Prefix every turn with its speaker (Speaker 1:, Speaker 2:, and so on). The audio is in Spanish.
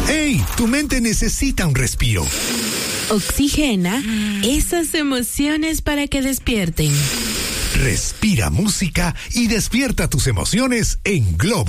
Speaker 1: ¡Ey! Tu mente necesita un respiro.
Speaker 2: Oxigena esas emociones para que despierten.
Speaker 1: Respira música y despierta tus emociones en Globo.